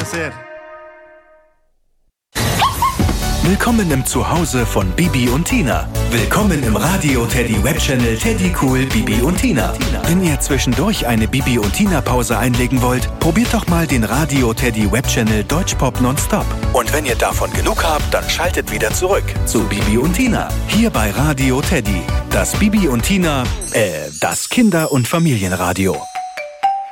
placer. Willkommen im Zuhause von Bibi und Tina. Willkommen im Radio Teddy Webchannel Teddy Cool Bibi und Tina. Wenn ihr zwischendurch eine Bibi und Tina Pause einlegen wollt, probiert doch mal den Radio Teddy Webchannel Deutschpop Nonstop. Und wenn ihr davon genug habt, dann schaltet wieder zurück zu Bibi und Tina. Hier bei Radio Teddy. Das Bibi und Tina, das Kinder- und Familienradio.